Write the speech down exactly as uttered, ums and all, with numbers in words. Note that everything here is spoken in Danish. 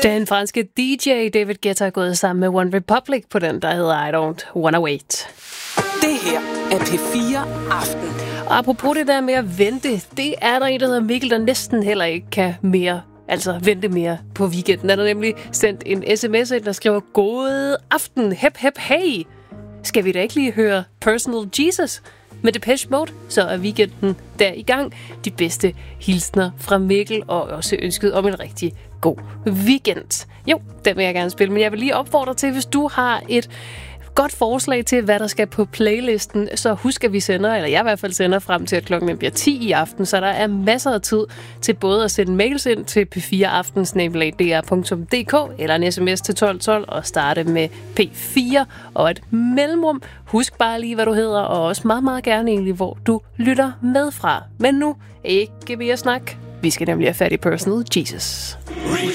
Den franske D J David Guetta er gået sammen med One Republic på den, der hedder I Don't Wanna Wait. Det her er P fire Aften. Og apropos det der med at vente, det er der en, der hedder Mikkel, der næsten heller ikke kan mere, altså vente mere på weekenden. Han har nemlig sendt en sms, der skriver, god aften, hep hep hey. Skal vi da ikke lige høre Personal Jesus med Depeche Mode? Så er weekenden der i gang. De bedste hilsner fra Mikkel, og også ønsket om en rigtig god weekend. Jo, den vil jeg gerne spille, men jeg vil lige opfordre til, hvis du har et godt forslag til, hvad der skal på playlisten, så husk, at vi sender, eller jeg i hvert fald sender frem til, at klokken bliver ti i aften, så der er masser af tid til både at sende mails ind til p fire aften snabel-a d r punktum d k eller en sms til tolv tolv og starte med P fire og et mellemrum. Husk bare lige, hvad du hedder, og også meget, meget gerne egentlig, hvor du lytter med fra. Men nu ikke mere snak. Vi skal nemlig have fat i Personal Jesus.